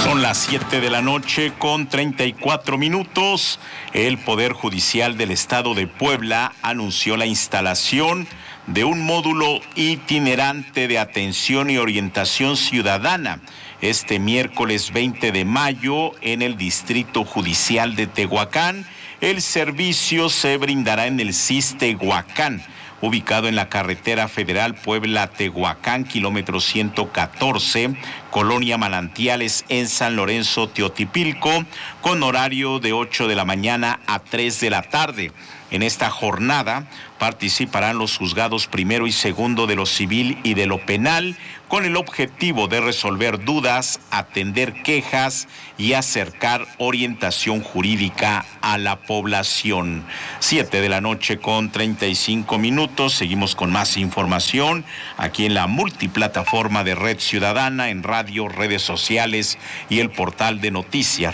Son las 7 de la noche con 34 minutos. El Poder Judicial del Estado de Puebla anunció la instalación de un módulo itinerante de atención y orientación ciudadana este miércoles 20 de mayo en el Distrito Judicial de Tehuacán. El servicio se brindará en el CIS Tehuacán, ubicado en la carretera federal Puebla-Tehuacán, kilómetro 114, Colonia Manantiales, en San Lorenzo, Teotipilco, con horario de 8 de la mañana a 3 de la tarde. En esta jornada participarán los juzgados primero y segundo de lo civil y de lo penal, con el objetivo de resolver dudas, atender quejas y acercar orientación jurídica a la población. 7 de la noche con 35 minutos. Seguimos con más información aquí en la multiplataforma de Red Ciudadana, en radio, redes sociales y el portal de noticias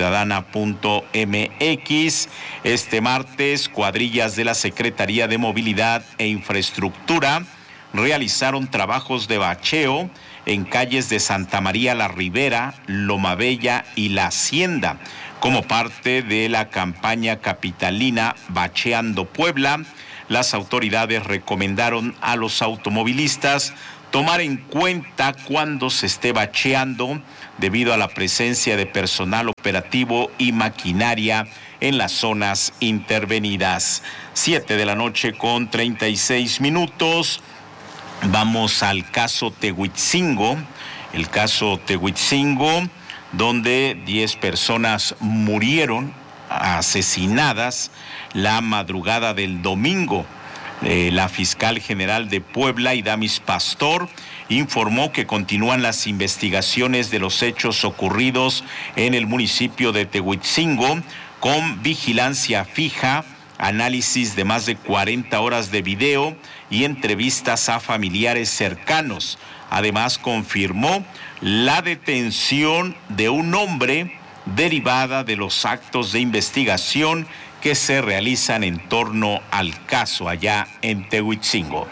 redciudadana.mx. Este martes, cuadrillas de la Secretaría de Movilidad e Infraestructura realizaron trabajos de bacheo en calles de Santa María la Ribera, Loma Bella y La Hacienda, como parte de la campaña capitalina Bacheando Puebla. Las autoridades recomendaron a los automovilistas tomar en cuenta cuando se esté bacheando, debido a la presencia de personal operativo y maquinaria en las zonas intervenidas. 7 de la noche con 36 minutos. Vamos al caso Tehuitzingo. El caso Tehuitzingo, donde 10 personas murieron asesinadas la madrugada del domingo. La fiscal general de Puebla, Idamis Pastor, informó que continúan las investigaciones de los hechos ocurridos en el municipio de Tehuitzingo, con vigilancia fija, análisis de más de 40 horas de video y entrevistas a familiares cercanos. Además, confirmó la detención de un hombre derivada de los actos de investigación que se realizan en torno al caso allá en Tehuitzingo.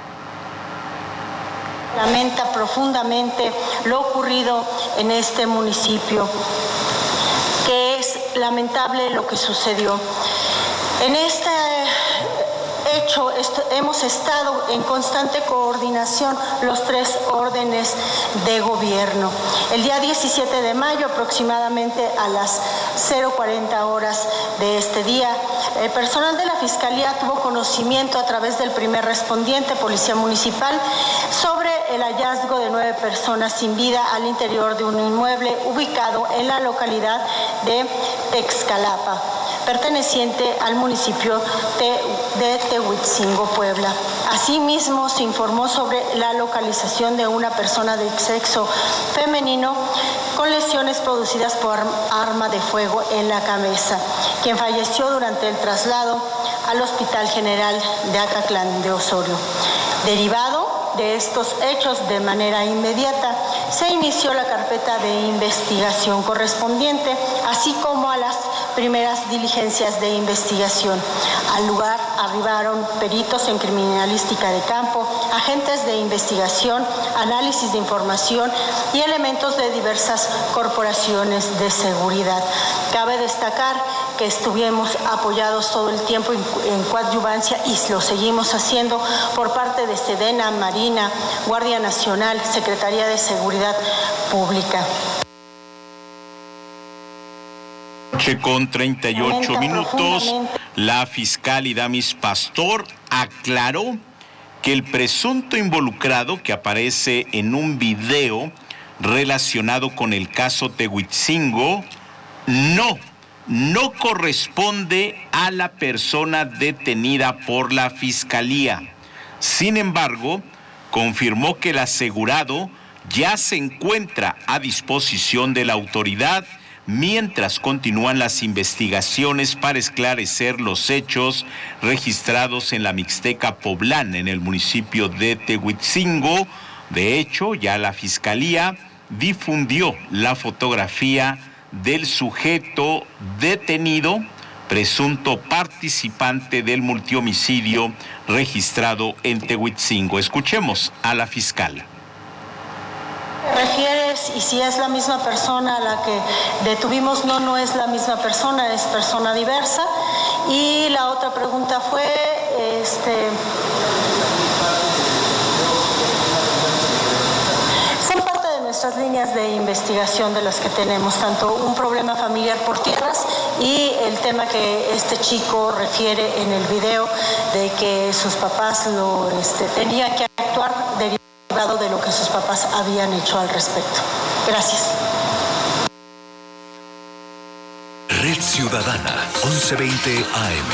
Lamenta profundamente lo ocurrido en este municipio, que es lamentable lo que sucedió. En este hecho hemos estado en constante coordinación los 3 órdenes de gobierno. El día 17 de mayo, aproximadamente a las 0:40 horas de este día, el personal de la Fiscalía tuvo conocimiento a través del primer respondiente, Policía Municipal, sobre el hallazgo de 9 personas sin vida al interior de un inmueble ubicado en la localidad de Texcalapa, perteneciente al municipio de Tehuitzingo, Puebla. Asimismo, se informó sobre la localización de una persona de sexo femenino con lesiones producidas por arma de fuego en la cabeza, quien falleció durante el traslado al Hospital General de Acatlán de Osorio. Derivado de estos hechos, de manera inmediata, se inició la carpeta de investigación correspondiente, así como a las primeras diligencias de investigación. Al lugar arribaron peritos en criminalística de campo, agentes de investigación, análisis de información y elementos de diversas corporaciones de seguridad. Cabe destacar que estuvimos apoyados todo el tiempo en coadyuvancia, y lo seguimos haciendo por parte de Sedena, Marina, Guardia Nacional, Secretaría de Seguridad Pública. Con 38 minutos, la fiscal Idamis Pastor aclaró que el presunto involucrado que aparece en un video relacionado con el caso Tehuitzingo no corresponde a la persona detenida por la Fiscalía. Sin embargo, confirmó que el asegurado ya se encuentra a disposición de la autoridad mientras continúan las investigaciones para esclarecer los hechos registrados en la Mixteca Poblana, en el municipio de Tehuitzingo. De hecho, ya la Fiscalía difundió la fotografía del sujeto detenido, presunto participante del multihomicidio registrado en Tehuitzingo. Escuchemos a la fiscal. ¿Te refieres es y si es la misma persona a la que detuvimos. No es la misma persona, es persona diversa. Y la otra pregunta fue, son parte de nuestras líneas de investigación de las que tenemos, tanto un problema familiar por tierras y el tema que este chico refiere en el video de que sus papás tenían que actuar derivado de lo que sus papás habían hecho al respecto. Gracias. Red Ciudadana, 1120 AM.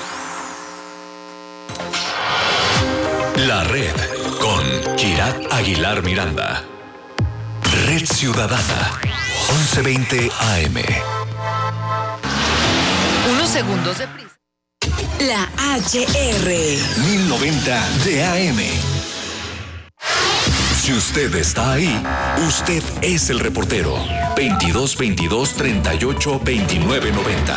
La Red, con Kirat Aguilar Miranda. Red Ciudadana, 1120 AM. Unos segundos de prisa. La HR. 1090 de AM. Si usted está ahí, usted es el reportero. 22-22-38-29-90.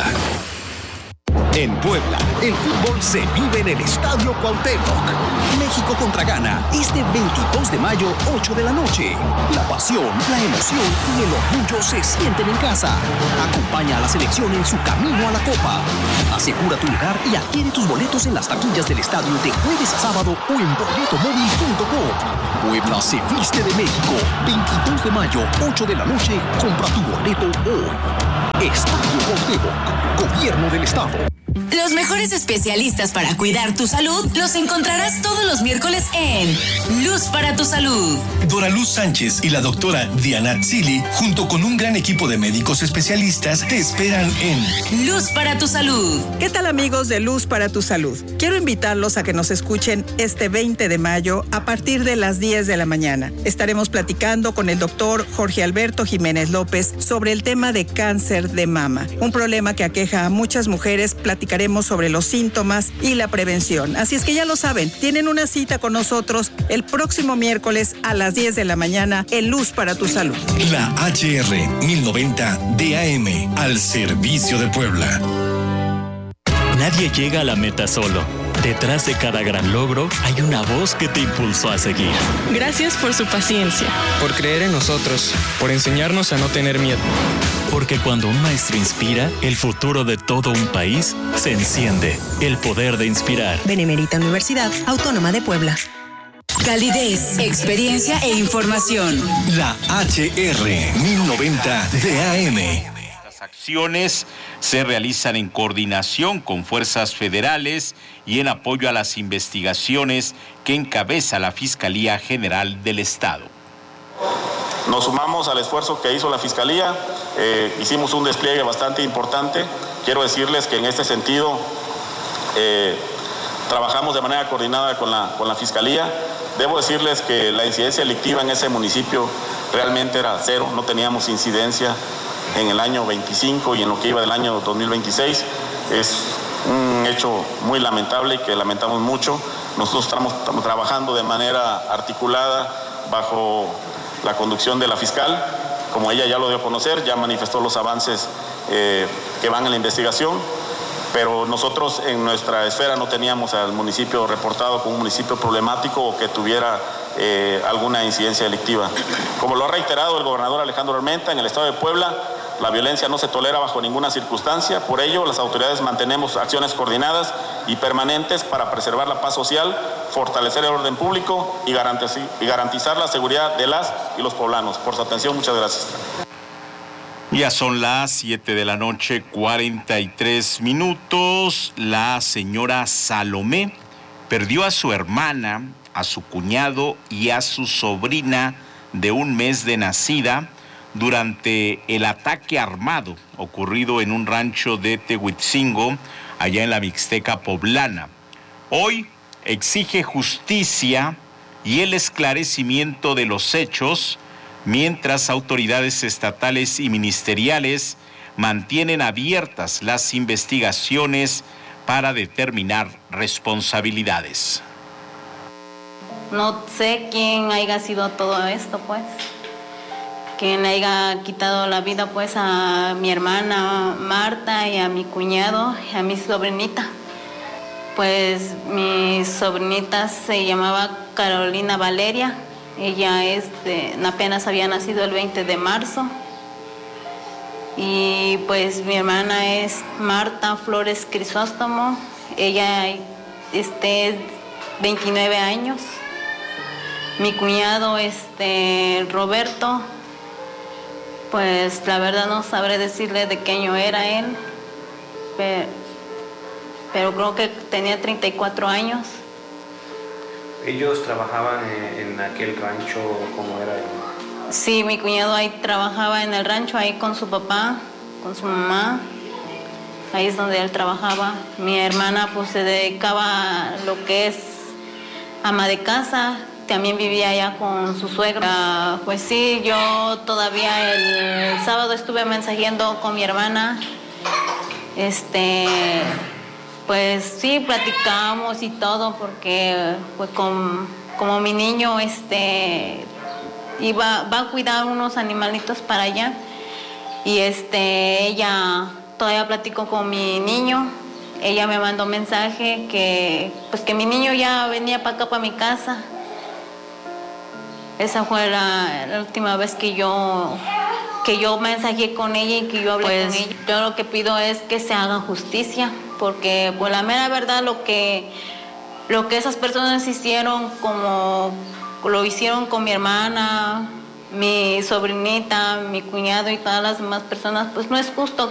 En Puebla, el fútbol se vive en el Estadio Cuauhtémoc. México contra Ghana, este 22 de mayo, 8 de la noche. La pasión, la emoción y el orgullo se sienten en casa. Acompaña a la selección en su camino a la Copa. Asegura tu lugar y adquiere tus boletos en las taquillas del estadio de jueves a sábado o en boletomóvil.com. Puebla se viste de México. 22 de mayo, 8 de la noche. Compra tu boleto hoy. Estadio Cuauhtémoc, Gobierno del Estado. Los mejores especialistas para cuidar tu salud los encontrarás todos los miércoles en Luz para tu Salud. Dora Luz Sánchez y la doctora Diana Zili, junto con un gran equipo de médicos especialistas, te esperan en Luz para tu Salud. ¿Qué tal, amigos de Luz para tu Salud? Quiero invitarlos a que nos escuchen este 20 de mayo a partir de las 10 de la mañana. Estaremos platicando con el doctor Jorge Alberto Jiménez López sobre el tema de cáncer de mama, un problema que aqueja a muchas mujeres. Platicaremos sobre los síntomas y la prevención. Así es que ya lo saben, tienen una cita con nosotros el próximo miércoles a las 10 de la mañana en Luz para tu Salud. La HR 1090 DAM, al servicio de Puebla. Nadie llega a la meta solo. Detrás de cada gran logro hay una voz que te impulsó a seguir. Gracias por su paciencia, por creer en nosotros, por enseñarnos a no tener miedo. Porque cuando un maestro inspira, el futuro de todo un país se enciende. El poder de inspirar. Benemérita Universidad Autónoma de Puebla. Calidez, experiencia e información. La HR 1090 DAM. Las acciones se realizan en coordinación con fuerzas federales y en apoyo a las investigaciones que encabeza la Fiscalía General del Estado. Nos sumamos al esfuerzo que hizo la Fiscalía, hicimos un despliegue bastante importante. Quiero decirles que en este sentido trabajamos de manera coordinada con la Fiscalía. Debo decirles que la incidencia delictiva en ese municipio realmente era cero, no teníamos incidencia en el año 25 y en lo que iba del año 2026. Es un hecho muy lamentable y que lamentamos mucho. Nosotros estamos trabajando de manera articulada bajo la conducción de la fiscal. Como ella ya lo dio a conocer, ya manifestó los avances que van en la investigación, pero nosotros en nuestra esfera no teníamos al municipio reportado como un municipio problemático o que tuviera alguna incidencia delictiva. Como lo ha reiterado el gobernador Alejandro Armenta, en el estado de Puebla la violencia no se tolera bajo ninguna circunstancia. Por ello, las autoridades mantenemos acciones coordinadas y permanentes para preservar la paz social, fortalecer el orden público y garantizar la seguridad de las y los poblanos. Por su atención, muchas gracias. Ya son las 7 de la noche, 43 minutos. La señora Salomé perdió a su hermana, a su cuñado y a su sobrina de un mes de nacida durante el ataque armado ocurrido en un rancho de Tehuitzingo, allá en la Mixteca poblana. Hoy exige justicia y el esclarecimiento de los hechos, mientras autoridades estatales y ministeriales mantienen abiertas las investigaciones para determinar responsabilidades. No sé quién haya sido todo esto, pues. Quien haya quitado la vida, pues, a mi hermana Marta y a mi cuñado y a mi sobrinita. Pues mi sobrinita se llamaba Carolina Valeria Ella apenas había nacido el 20 de marzo. Y pues mi hermana es Marta Flores Crisóstomo. Ella es 29 años. Mi cuñado Roberto, pues la verdad no sabré decirle de qué año era él, pero creo que tenía 34 años. ¿Ellos trabajaban en aquel rancho? ¿Cómo era? Sí, mi cuñado ahí trabajaba en el rancho, ahí con su papá, con su mamá. Ahí es donde él trabajaba. Mi hermana pues se dedicaba a lo que es ama de casa. También vivía allá con su suegra. Pues sí, yo todavía el sábado estuve mensajeando con mi hermana. Pues sí, platicamos y todo, porque pues como mi niño va a cuidar unos animalitos para allá. Y ella todavía platicó con mi niño. Ella me mandó mensaje que mi niño ya venía para acá, para mi casa. Esa fue la última vez que yo mensajé con ella y que yo hablé con ella. Yo lo que pido es que se haga justicia, porque pues la mera verdad lo que esas personas hicieron, como lo hicieron con mi hermana, mi sobrinita, mi cuñado y todas las demás personas, pues no es justo